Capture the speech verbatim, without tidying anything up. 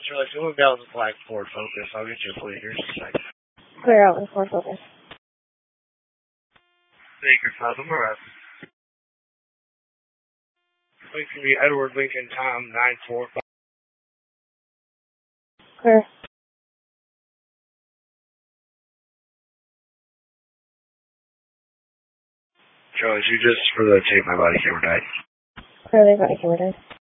Charlie, if you move down with the black Ford Focus, I'll get you a fleet here just a second. Clear out with Ford Focus. Baker five, I'm around. Wait for me, Edward Lincoln, Tom, nine four five. Clear. Charlie, you just for the tape my body camera died. Clearly body camera died.